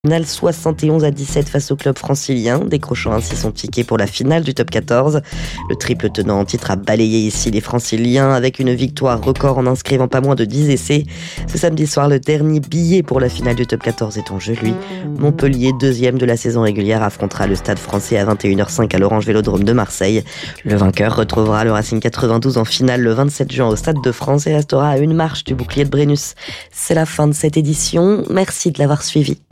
Finale 71-17 face au club francilien, décrochant ainsi son ticket pour la finale du top 14. Le triple tenant en titre a balayé ici les franciliens avec une victoire record en inscrivant pas moins de 10 essais. Ce samedi soir, le dernier billet pour la finale du top 14 est en jeu, lui. Montpellier, deuxième de la saison régulière, affrontera le Stade Français à 21h05 à l'Orange Vélodrome de Marseille. Le vainqueur retrouvera le Racing 92 en finale le 27 juin au Stade de France et restera à une marche du bouclier de Brennus. C'est la fin de cette édition. Merci de l'avoir suivi.